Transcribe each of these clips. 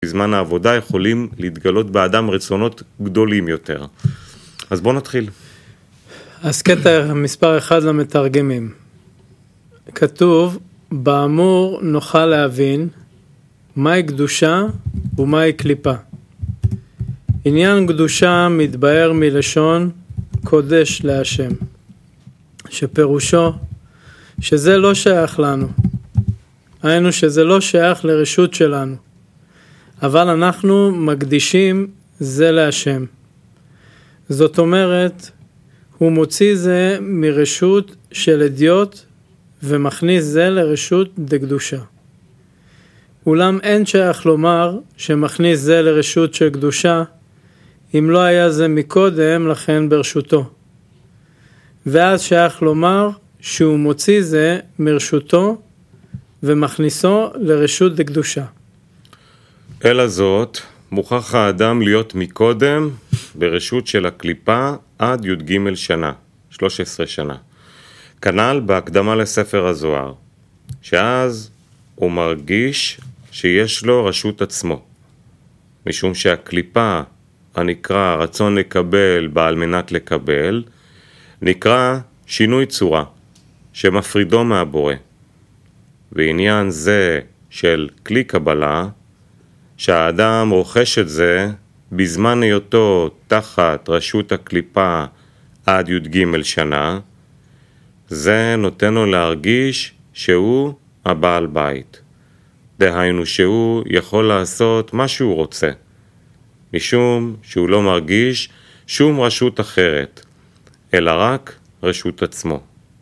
בזמן העבודה יכולים להתגלות באדם רצונות גדולים יותר. אז בואו נתחיל. אז קטע מספר 1 למתרגמים. כתוב, באמור נוכל להבין מהי קדושה ומהי קליפה. עניין קדושה מתבאר מלשון קודש להשם, שפירושו שזה לא שייך לנו. היינו שזה לא שייך לרשות שלנו. אבל אנחנו מקדישים זה להשם. זאת אומרת, הוא מוציא זה מרשות של אדיוט ומכניס זה לרשות דקדושה. אולם אין שייך לומר שמכניס זה לרשות של קדושה, אם לא היה זה מקודם לכן ברשותו. ואז שייך לומר שהוא מוציא זה מרשותו ומכניסו לרשות דקדושה. אלא זאת, מוכרח האדם להיות מקודם ברשות של הקליפה עד י"ג שנה, 13 שנה. כנ"ל בהקדמה לספר הזוהר, שאז הוא מרגיש שיש לו רשות עצמו, משום שהקליפה הנקרא רצון לקבל בעל מנת לקבל, נקרא שינוי צורה שמפרידו מהבורא. ועניין זה של כלי קבלה, שהאדם רוכש את זה בזמן היותו תחת רשות הקליפה עד י"ג שנה, זה נותן לו להרגיש שהוא הבעל בית. דהיינו שהוא יכול לעשות מה שהוא רוצה, משום שהוא לא מרגיש שום רשות אחרת, אלא רק רשות עצמו.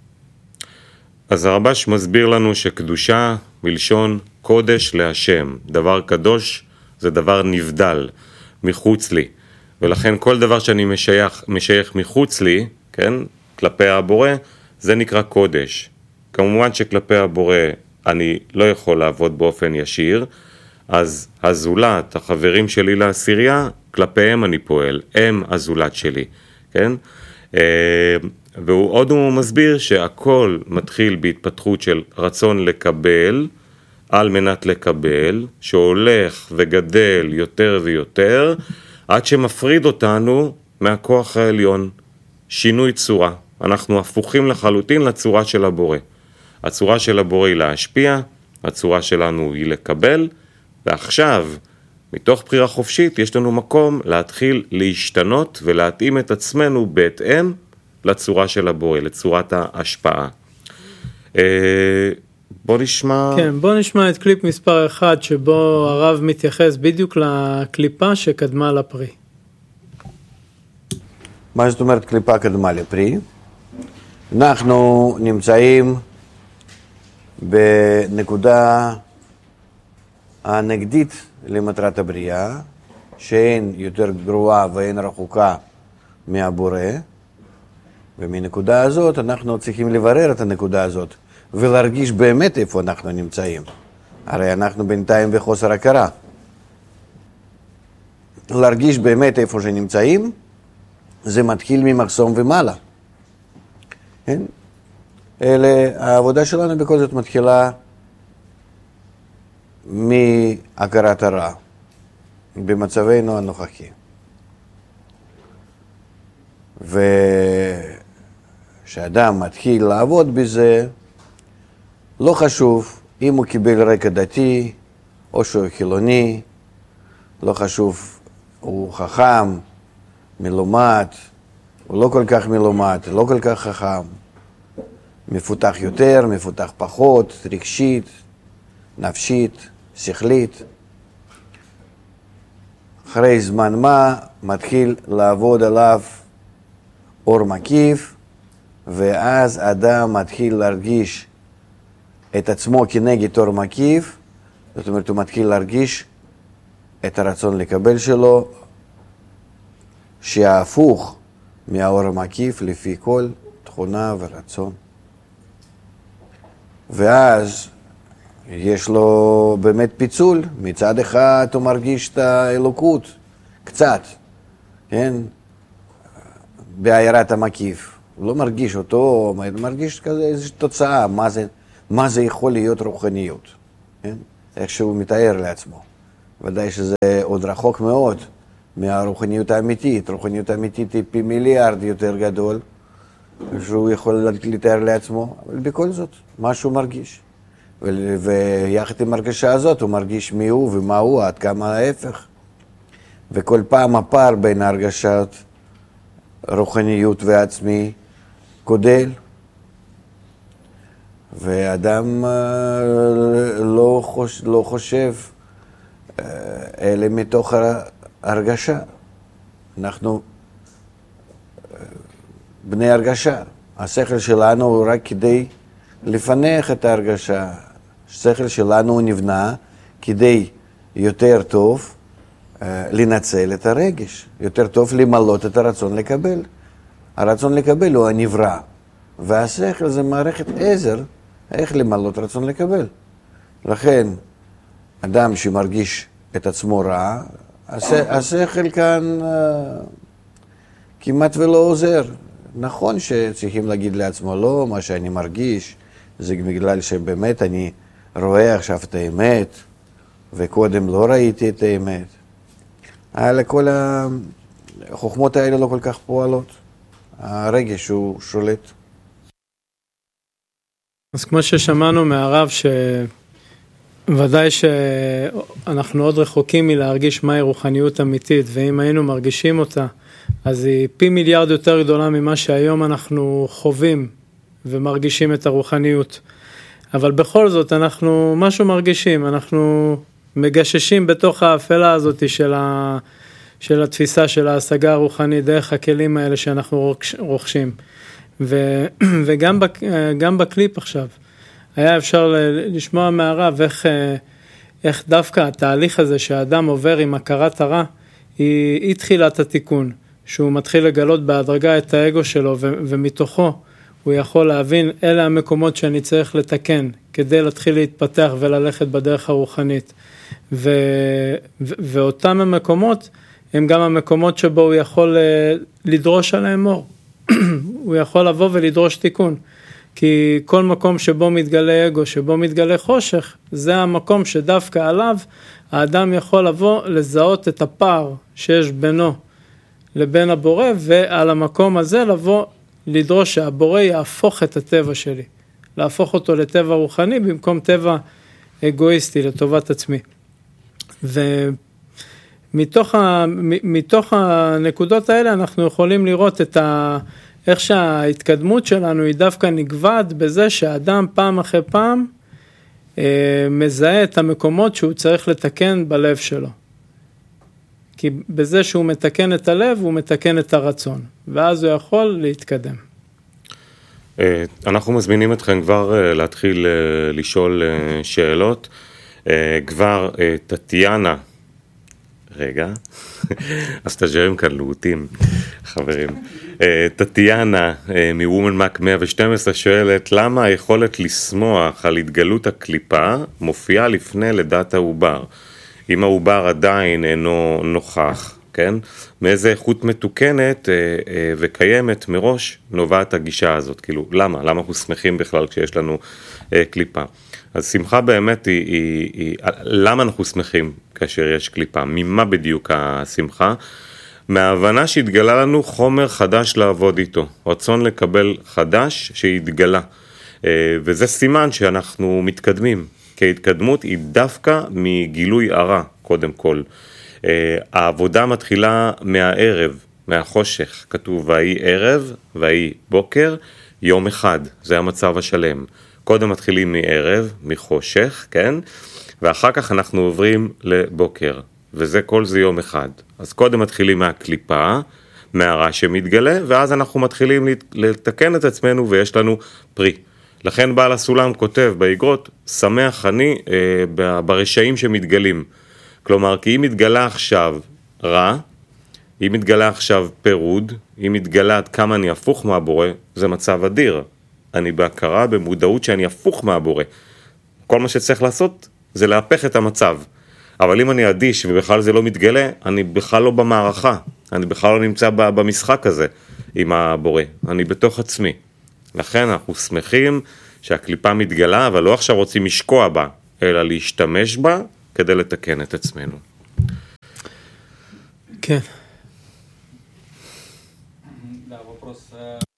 אז הרב"ש מסביר לנו שקדושה מלשון קודש להשם, דבר קדוש זה דבר נבדל, מחוץ לי, ולכן כל דבר שאני משייך מחוץ לי, כן, כלפי הבורא, זה נקרא קודש. כמובן שכלפי הבורא אני לא יכול לעבוד באופן ישיר, אז הזולת, החברים שלי לעשירייה, כלפיהם אני פועל, הם הזולת שלי, כן? ועוד הוא מסביר שהכל מתחיל בהתפתחות של רצון לקבל, על מנת לקבל, שהולך וגדל יותר ויותר, עד שמפריד אותנו מהכוח העליון, שינוי צורה. אנחנו הפוכים לחלוטין לצורה של הבורא. הצורה של הבורא היא להשפיע, הצורה שלנו היא לקבל, ועכשיו, מתוך בחירה חופשית, יש לנו מקום להתחיל להשתנות ולהתאים את עצמנו בהתאם לצורה של הבורא, לצורת ההשפעה. בוא נשמע... כן, בוא נשמע את קליפ מספר 1, שבו הרב מתייחס בדיוק לקליפה שקדמה לפרי. מה זאת אומרת קליפה קדמה לפרי? אנחנו נמצאים בנקודה הנגדית למטרת הבריאה, שאין יותר גרועה ואין רחוקה מהבורא, ומנקודה הזאת אנחנו צריכים לברר את הנקודה הזאת, ולהרגיש באמת איפה אנחנו נמצאים. הרי אנחנו בינתיים בחוסר הכרה. להרגיש באמת איפה שנמצאים, זה מתחיל ממחסום ומעלה. כן? העבודה שלנו בכל זאת מתחילה מהכרת הרע, במצבנו הנוכחי. ושאדם מתחיל לעבוד בזה, לא חשוב אם הוא קיבל רקע דתי או שהוא חילוני, לא חשוב, הוא חכם, מלומד, הוא לא כל כך מלומד, לא כל כך חכם, מפותח יותר, מפותח פחות, רגשית, נפשית, שכלית. אחרי זמן מה מתחיל לעבוד עליו אור מקיף, ואז אדם מתחיל להרגיש את עצמו כנגד אור מקיף, זאת אומרת הוא מתחיל להרגיש את הרצון לקבל שלו, שההפוך מהאור המקיף לפי כל תכונה ורצון. ואז יש לו באמת פיצול, מצד אחד הוא מרגיש את האלוקות, קצת, כן? בעיירת המקיף. הוא לא מרגיש אותו, הוא מרגיש כזה איזושהי תוצאה, מה זה יכול להיות רוחניות, כן? איך שהוא מתאר לעצמו. ודאי שזה עוד רחוק מאוד מהרוחניות האמיתית. רוחניות האמיתית היא פי מיליארד יותר גדול, שהוא יכול לתאר לעצמו, אבל בכל זאת, משהו מרגיש. ויחד עם הרגשה הזאת הוא מרגיש מי הוא ומה הוא, עד כמה ההפך. וכל פעם הפער בין הרגשת רוחניות ועצמי גודל. ואדם לא חושב אלה מתוך הרגשה. אנחנו בני הרגשה. השכל שלנו הוא רק כדי לפנח את ההרגשה. השכל שלנו הוא נבנה כדי יותר טוב לנצל את הרגש, יותר טוב למלות את הרצון לקבל. הרצון לקבל הוא הנברא, והשכל זה מערכת עזר איך למלות רצון לקבל. לכן, אדם שמרגיש את עצמו רע, השכל כאן כמעט ולא עוזר. נכון שצריכים להגיד לעצמו, לא, מה שאני מרגיש, זה בגלל שבאמת אני רואה עכשיו את האמת, וקודם לא ראיתי את האמת. אבל כל החוכמות האלה לא כל כך פועלות. הרגש הוא שולט. אז כמו ששמענו מהרב, שוודאי שאנחנו עוד רחוקים מלהרגיש מהי רוחניות אמיתית, ואם היינו מרגישים אותה, אז היא פי מיליארד יותר גדולה ממה שהיום אנחנו חווים ומרגישים את הרוחניות. אבל בכל זאת אנחנו משהו מרגישים, אנחנו מגששים בתוך האפלה הזאת של התפיסה של ההשגה הרוחנית, דרך הכלים האלה שאנחנו רוכשים. וגם בקליפ עכשיו, היה אפשר לשמוע מהרב איך דווקא התהליך הזה שהאדם עובר עם הכרת הרע, היא תחילת התיקון, שהוא מתחיל לגלות בהדרגה את האגו שלו, ומתוכו הוא יכול להבין אלה המקומות שאני צריך לתקן, כדי להתחיל להתפתח וללכת בדרך הרוחנית. ואותם המקומות, הם גם המקומות שבו הוא יכול לדרוש עליהם אור. הוא יכול לבוא ולדרוש תיקון. כי כל מקום שבו מתגלה אגו, שבו מתגלה חושך, זה המקום שדווקא עליו האדם יכול לבוא לזהות את הפער שיש בינו לבין הבורא, ועל המקום הזה לבוא לדרוש שהבורא יהפוך את הטבע שלי, להפוך אותו לטבע רוחני במקום טבע אגואיסטי לטובת עצמי. מתוך הנקודות האלה אנחנו יכולים לראות איך שההתקדמות שלנו היא דווקא נגבעת בזה שהאדם פעם אחרי פעם מזהה את המקומות שהוא צריך לתקן בלב שלו. כי בזה שהוא מתקן את הלב, הוא מתקן את הרצון, ואז הוא יכול להתקדם. אנחנו מזמינים אתכם כבר להתחיל לשאול שאלות. כבר טטיאנה, רגע, הסטאג'רים כאן לעוטים, חברים. טטיאנה מוומן-מק 112 שואלת, למה היכולת לשמוח על התגלות הקליפה מופיעה לפני לידת העובר? אם העובר עדיין אינו נוכח, כן? מאיזה איכות מתוקנת וקיימת מראש נובעת הגישה הזאת? כאילו, למה? למה אנחנו שמחים בכלל כשיש לנו קליפה? אז שמחה באמת למה אנחנו שמחים כאשר יש קליפה? ממה בדיוק השמחה? מההבנה שהתגלה לנו חומר חדש לעבוד איתו, רצון לקבל חדש שהתגלה, וזה סימן שאנחנו מתקדמים, כי ההתקדמות היא דווקא מגילוי הרע קודם כל. העבודה מתחילה מהערב, מהחושך, כתוב והיא ערב והיא בוקר, יום אחד, זה המצב השלם. קודם מתחילים מערב, מחושך, כן? ואחר כך אנחנו עוברים לבוקר, וזה כל זה יום אחד. אז קודם מתחילים מהקליפה, מהרע שמתגלה, ואז אנחנו מתחילים לתקן את עצמנו ויש לנו פרי. לכן בעל הסולם כותב באגרות, שמח אני ברשעים שמתגלים. כלומר, כי אם מתגלה עכשיו רע, אם מתגלה עכשיו פירוד, אם מתגלה עד כמה אני הפוך מהבורא, זה מצב אדיר. אני בהכרה, במודעות שאני הפוך מהבורא. כל מה שצריך לעשות זה להפך את המצב. אבל אם אני אדיש ובכלל זה לא מתגלה, אני בכלל לא במערכה. אני בכלל לא נמצא במשחק הזה עם הבורא. אני בתוך עצמי. לכן אנחנו שמחים שהקליפה מתגלה, אבל לא עכשיו רוצים לשקוע בה, אלא להשתמש בה כדי לתקן את עצמנו. כן. Да, вопрос.